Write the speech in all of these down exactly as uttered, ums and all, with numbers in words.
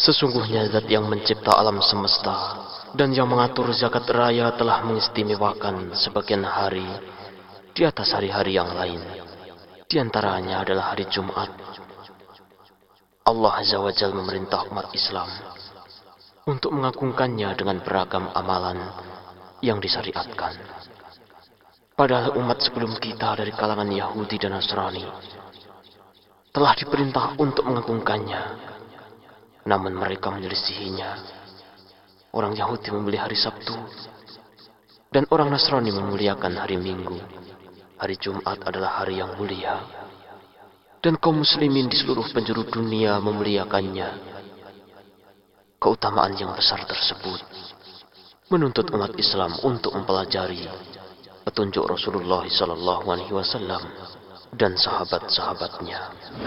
Sesungguhnya zat yang mencipta alam semesta dan yang mengatur zakat raya telah mengistimewakan sebagian hari di atas hari-hari yang lain. Di antaranya adalah hari Jumat. Allah Azza wa Jalla memerintah umat Islam untuk mengagungkannya dengan beragam amalan yang disyariatkan. Padahal umat sebelum kita dari kalangan Yahudi dan Nasrani telah diperintah untuk mengagungkannya, namun mereka menyelisihinya. Orang Yahudi memilih hari Sabtu, dan orang Nasrani memuliakan hari Minggu. Hari Jumat adalah hari yang mulia, dan kaum muslimin di seluruh penjuru dunia memuliakannya. Keutamaan yang besar tersebut menuntut umat Islam untuk mempelajari petunjuk Rasulullah sallallahu alaihi wasallam dan sahabat-sahabatnya.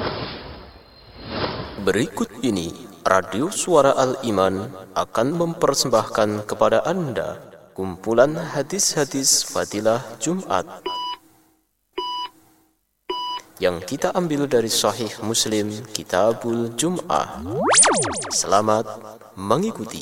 Berikut ini Radio Suara Al-Iman akan mempersembahkan kepada Anda kumpulan hadis-hadis fadilah Jumat yang kita ambil dari Sahih Muslim Kitabul Jum'ah. Selamat mengikuti.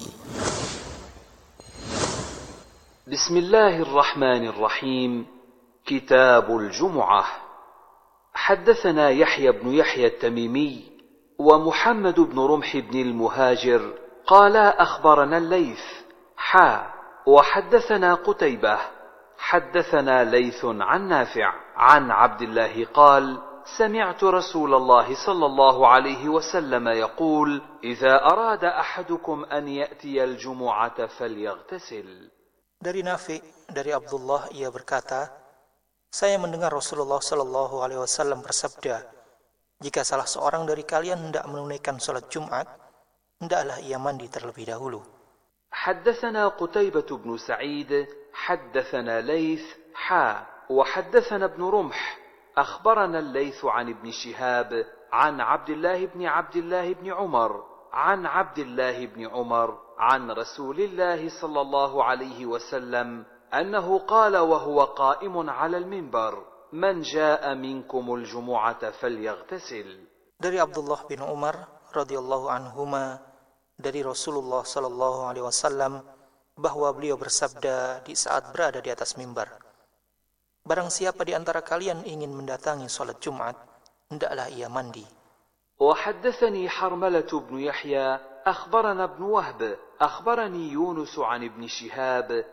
Bismillahirrahmanirrahim. Kitabul Jum'ah. حدثنا يحيى بن يحيى التميمي ومحمد بن رمح بن المهاجر قال أخبرنا الليث حا وحدثنا قتيبة حدثنا ليث عن نافع عن عبد الله قال سمعت رسول الله صلى الله عليه وسلم يقول إذا أراد أحدكم أن يأتي الجمعة فليغتسل. Dari Nafi, dari Abdullah, ia berkata, saya mendengar Rasulullah Shallallahu Alaihi Wasallam bersabda, jika salah seorang dari kalian hendak menunaikan salat Jumat, hendaklah ia mandi terlebih dahulu. حدثنا قتيبة بن سعيد حدثنا ليث حا وحدثنا ابن رمح أخبرنا الليث عن ابن شهاب عن عبد الله بن عبد الله بن عمر عن عبد الله بن عمر عن رسول الله صلى الله عليه وسلم أنه قال وهو قائم على المنبر من جاء منكم الجمعة فليغتسل. Dari Abdullah bin Umar radhiyallahu anhuma, dari Rasulullah sallallahu alaihi wasallam, bahwa beliau bersabda di saat berada di atas mimbar, barang siapa di antara kalian ingin mendatangi salat Jumat, hendaklah ia mandi. وحدثني حرملة بن يحيى أخبرنا ابن وهب أخبرني يونس عن ابن شهاب